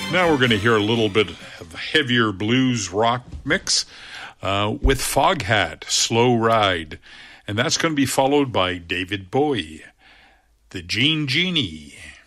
Now we're going to hear a little bit of heavier blues rock mix with Foghat, Slow Ride. And that's going to be followed by David Bowie, the Gene Genie.